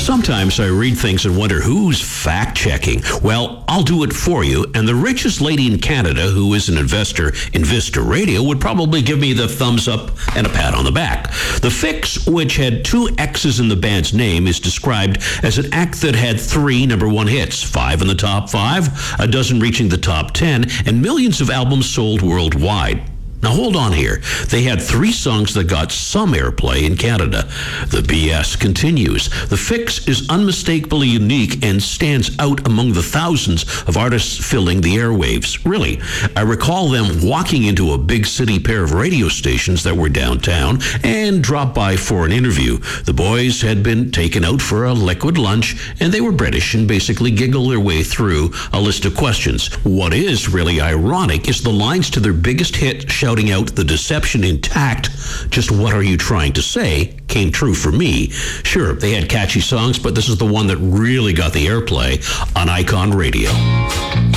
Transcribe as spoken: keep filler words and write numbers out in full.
Sometimes I read things and wonder who's fact-checking. Well, I'll do it for you, and the richest lady in Canada who is an investor in Vista Radio would probably give me the thumbs up and a pat on the back. The Fix, which had two X's in the band's name, is described as an act that had three number one hits, five in the top five, a dozen reaching the top ten, and millions of albums sold worldwide. Now hold on here. They had three songs that got some airplay in Canada. The B S continues. The Fix is unmistakably unique and stands out among the thousands of artists filling the airwaves. Really, I recall them walking into a big city pair of radio stations that were downtown and dropped by for an interview. The boys had been taken out for a liquid lunch, and they were British and basically giggled their way through a list of questions. What is really ironic is the lines to their biggest hit, shouting out "the deception intact, just what are you trying to say," came true for me. Sure, they had catchy songs, but this is the one that really got the airplay on Icon Radio.